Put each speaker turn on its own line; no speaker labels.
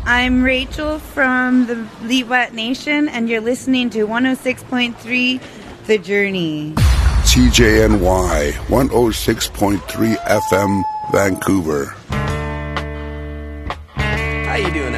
I'm Rachel from the Liwat Nation, and you're listening to 106.3 The Journey.
CJNY 106.3 FM, Vancouver.
How you doing